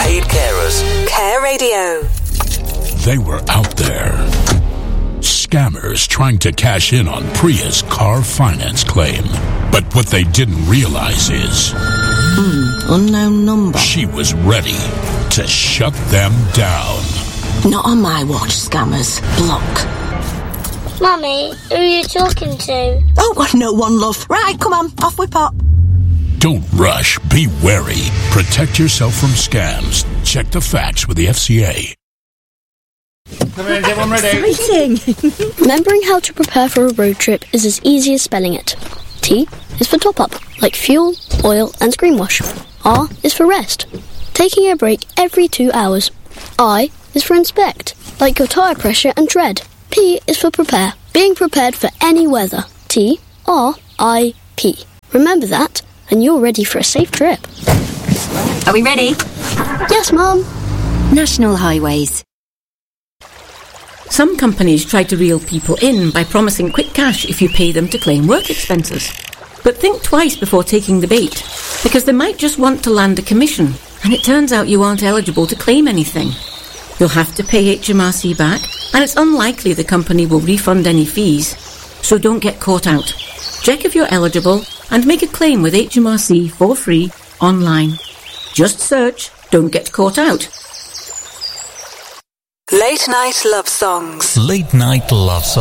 paid carers. Care Radio. They were out there. Scammers trying to cash in on Priya's car finance claim. But what they didn't realize is... unknown number. She was ready to shut them down. Not on my watch, scammers. Block. Mummy, who are you talking to? Oh, no one, love. Right, come on, off we pop. Don't rush. Be wary. Protect yourself from scams. Check the facts with the FCA. Everyone ready? Exciting! Remembering how to prepare for a road trip is as easy as spelling it. T is for top up, like fuel, oil and screen wash. R is for rest, taking a break every 2 hours. I is for inspect, like your tyre pressure and tread. P is for prepare, being prepared for any weather. T-R-I-P. Remember that, and you're ready for a safe trip. Are we ready? Yes, Mum. National Highways. Some companies try to reel people in by promising quick cash if you pay them to claim work expenses. But think twice before taking the bait, because they might just want to land a commission, and it turns out you aren't eligible to claim anything. You'll have to pay HMRC back, and it's unlikely the company will refund any fees. So don't get caught out. Check if you're eligible and make a claim with HMRC for free online. Just search Don't Get Caught Out. Late Night Love Songs. Late night love songs.